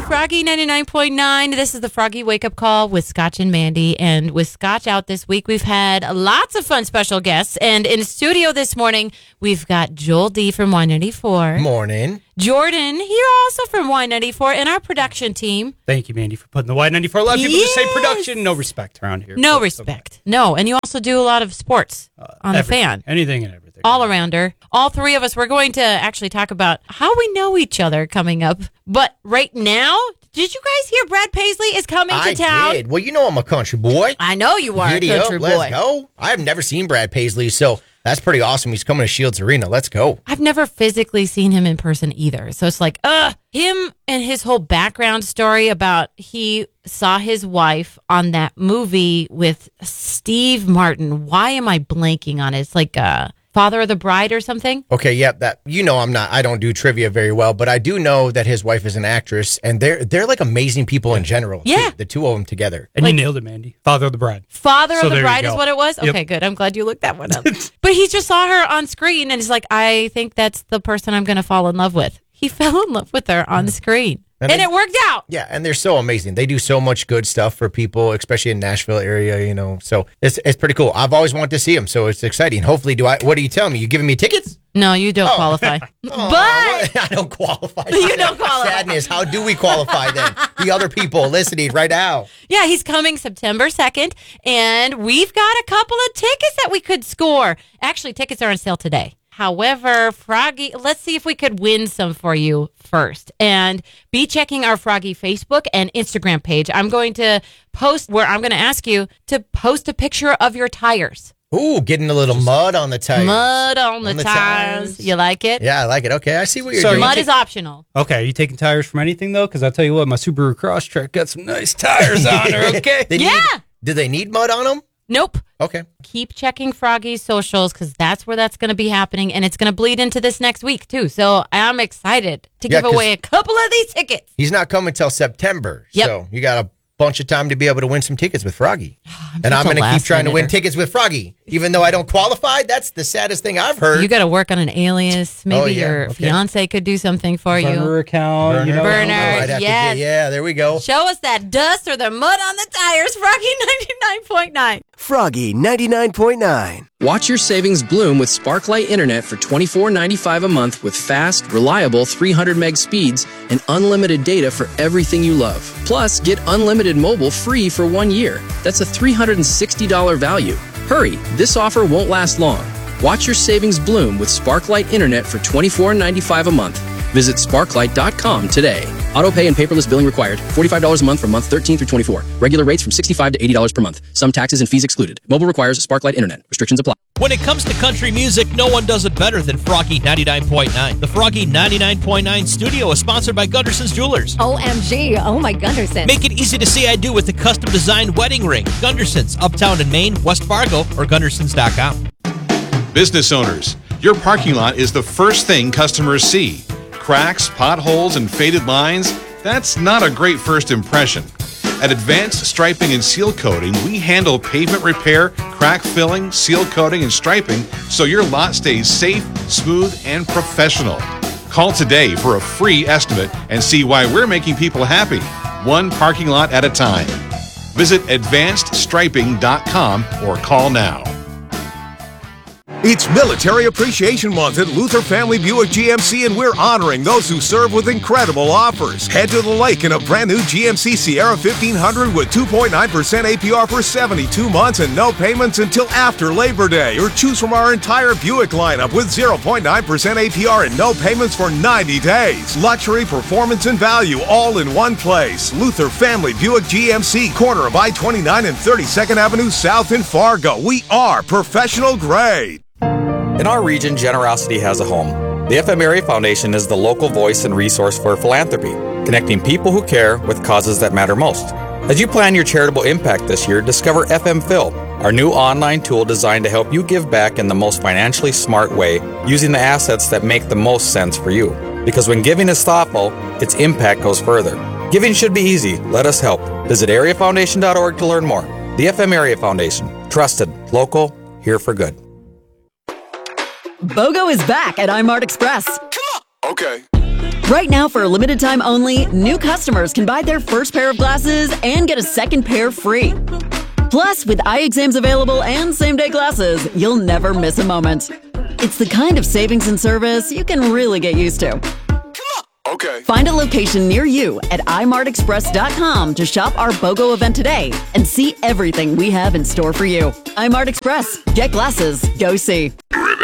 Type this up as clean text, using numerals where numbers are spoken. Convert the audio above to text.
Froggy 99.9. This is the Froggy Wake Up Call with Scotch and Mandy. And with Scotch out this week, we've had lots of fun special guests. And in studio this morning, we've got Joel D. from Y94. Morning. Jordan, here also from Y94, and our production team. Thank you, Mandy, for putting the Y94. A lot of people just say production. No respect around here. No respect. Okay. No. And you also do a lot of sports on the fan. Anything and everything. All arounder. All three of us, we're going to actually talk about how we know each other coming up. But right now, did you guys hear Brad Paisley is coming to town? I did. Well, you know I'm a country boy. I know you are Giddy a country up, boy. Let's go. I've never seen Brad Paisley, so that's pretty awesome. He's coming to Shields Arena. Let's go. I've never physically seen him in person either. So it's like, him and his whole background story about he saw his wife on that movie with Steve Martin. Why am I blanking on it? It's like Father of the Bride or something? Okay, yep. That I don't do trivia very well, but I do know that his wife is an actress, and they're like amazing people in general. Yeah. Too, the two of them together. And you nailed it, Mandy. Father of the Bride. Father of the Bride is what it was? Okay, good. I'm glad you looked that one up. But he just saw her on screen, and he's like, I think that's the person I'm going to fall in love with. He fell in love with her on screen. And it worked out. Yeah, and they're so amazing. They do so much good stuff for people, especially in Nashville area, So it's pretty cool. I've always wanted to see them, so it's exciting. Hopefully, what are you telling me? You giving me tickets? No, you don't qualify. But I don't qualify. You don't qualify. Sadness. How do we qualify then? The other people listening right now. Yeah, he's coming September 2nd, and we've got a couple of tickets that we could score. Actually, tickets are on sale today. However, Froggy, let's see if we could win some for you first. And be checking our Froggy Facebook and Instagram page. I'm going to post where I'm going to ask you to post a picture of your tires. Ooh, getting a little mud on the tires. Mud on the tires. You like it? Yeah, I like it. Okay, I see what you're doing. Mud is optional. Okay, are you taking tires from anything, though? Because I'll tell you what, my Subaru Crosstrek got some nice tires on her, okay? Do they need mud on them? Nope. Okay. Keep checking Froggy's socials because that's where that's going to be happening, and it's going to bleed into this next week, too. So I'm excited to give away a couple of these tickets. He's not coming till September, so you got a bunch of time to be able to win some tickets with Froggy. I'm going to keep trying to win tickets with Froggy. Even though I don't qualify, that's the saddest thing I've heard. You got to work on an alias. Maybe your fiance could do something for you. Burner account. Burner, yes. Yeah, there we go. Show us that dust or the mud on the tires. Froggy 99.9. Froggy 99.9. Watch your savings bloom with Sparklight Internet for $24.95 a month with fast, reliable 300 meg speeds and unlimited data for everything you love. Plus, get unlimited mobile free for 1 year. That's a $360 value. Hurry, this offer won't last long. Watch your savings bloom with Sparklight Internet for $24.95 a month. Visit sparklight.com today. Autopay and paperless billing required. $45 a month from month 13 through 24. Regular rates from $65 to $80 per month. Some taxes and fees excluded. Mobile requires Sparklight Internet. Restrictions apply. When it comes to country music, no one does it better than Froggy 99.9. The Froggy 99.9 studio is sponsored by Gunderson's Jewelers. OMG. Oh, my Gunderson. Make it easy to say I do with the custom-designed wedding ring. Gunderson's, Uptown in Maine, West Fargo, or Gundersons.com. Business owners, your parking lot is the first thing customers see. Cracks, potholes, and faded lines, that's not a great first impression. At Advanced Striping and Seal Coating, we handle pavement repair, crack filling, seal coating, and striping so your lot stays safe, smooth, and professional. Call today for a free estimate and see why we're making people happy, one parking lot at a time. Visit advancedstriping.com or call now. It's Military Appreciation Month at Luther Family Buick GMC, and we're honoring those who serve with incredible offers. Head to the lake in a brand new GMC Sierra 1500 with 2.9% APR for 72 months and no payments until after Labor Day. Or choose from our entire Buick lineup with 0.9% APR and no payments for 90 days. Luxury, performance, and value all in one place. Luther Family Buick GMC, corner of I-29 and 32nd Avenue South in Fargo. We are professional grade. In our region, generosity has a home. The FM Area Foundation is the local voice and resource for philanthropy, connecting people who care with causes that matter most. As you plan your charitable impact this year, discover FM Phil, our new online tool designed to help you give back in the most financially smart way, using the assets that make the most sense for you. Because when giving is thoughtful, its impact goes further. Giving should be easy. Let us help. Visit areafoundation.org to learn more. The FM Area Foundation. Trusted, local, here for good. BOGO is back at iMart Express. Okay. Right now, for a limited time only, new customers can buy their first pair of glasses and get a second pair free. Plus, with eye exams available and same-day glasses, you'll never miss a moment. It's the kind of savings and service you can really get used to. Okay. Find a location near you at imartexpress.com to shop our BOGO event today and see everything we have in store for you. iMart Express. Get glasses. Go see.